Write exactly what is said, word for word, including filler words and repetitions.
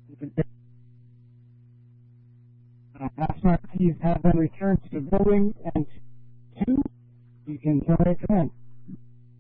Uh, Astronaut Keys have been returned to the building, and two, you can terminate command.